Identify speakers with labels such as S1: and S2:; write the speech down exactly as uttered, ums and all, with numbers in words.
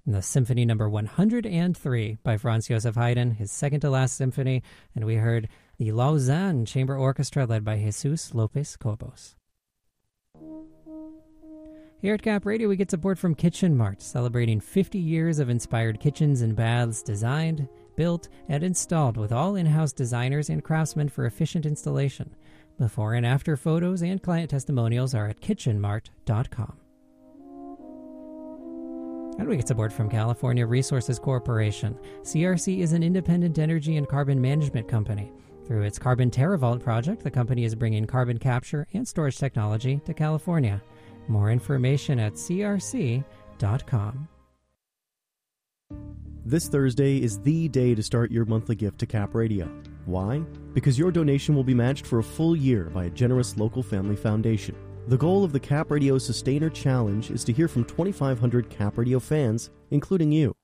S1: And the Symphony Number one hundred three by Franz Joseph Haydn, his second-to-last symphony, and we heard the Lausanne Chamber Orchestra led by Jesus Lopez Cobos. Here at Cap Radio, we get support from Kitchen Mart, celebrating fifty years of inspired kitchens and baths designed, built, and installed with all in-house designers and craftsmen for efficient installation. Before and after photos and client testimonials are at kitchen mart dot com. And we get support from California Resources Corporation. C R C is an independent energy and carbon management company. Through its Carbon TerraVault project, the company is bringing carbon capture and storage technology to California. More information at c r c dot com.
S2: This Thursday is the day to start your monthly gift to Cap Radio. Why? Because your donation will be matched for a full year by a generous local family foundation. The goal of the Cap Radio Sustainer Challenge is to hear from twenty-five hundred Cap Radio fans, including you.